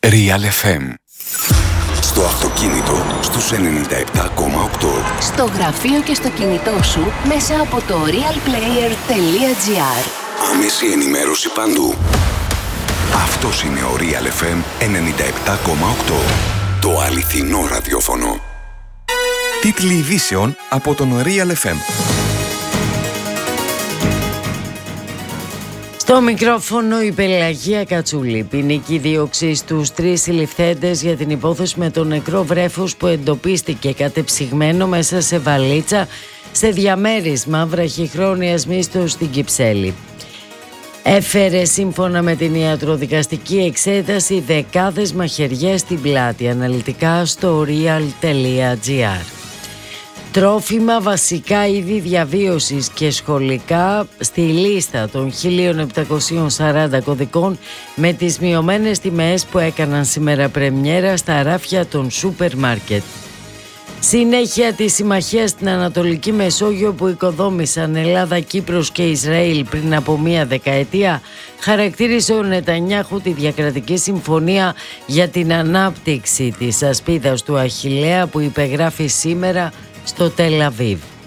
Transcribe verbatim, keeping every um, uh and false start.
Real εφ εμ. Στο αυτοκίνητο στους ενενήντα επτά κόμμα οκτώ. Στο γραφείο και στο κινητό σου μέσα από το realplayer τελεία gr. Άμεση ενημέρωση παντού. Αυτός είναι ο Real εφ εμ ενενήντα επτά κόμμα οκτώ. Το αληθινό ραδιόφωνο. Τίτλοι ειδήσεων από τον Real εφ εμ. Στο μικρόφωνο η Πελαγία Κατσούλη. Ποινική δίωξη στους τρεις συλληφθέντες για την υπόθεση με το νεκρό βρέφος που εντοπίστηκε κατεψυγμένο μέσα σε βαλίτσα σε διαμέρισμα βραχυχρόνιας μίσθωσης στην Κυψέλη. Έφερε σύμφωνα με την ιατροδικαστική εξέταση δεκάδες μαχαιριές στην πλάτη. Αναλυτικά στο real τελεία gr. Τρόφιμα, βασικά είδη διαβίωσης και σχολικά στη λίστα των χίλια επτακόσια σαράντα κωδικών με τις μειωμένες τιμές που έκαναν σήμερα πρεμιέρα στα ράφια των σούπερ μάρκετ. Συνέχεια της συμμαχίας στην Ανατολική Μεσόγειο που οικοδόμησαν Ελλάδα, Κύπρος και Ισραήλ πριν από μία δεκαετία, χαρακτήρισε ο Νετανιάχου τη διακρατική συμφωνία για την ανάπτυξη της ασπίδας του Αχιλλέα που υπεγράφει σήμερα στο Τελ Αβίβ.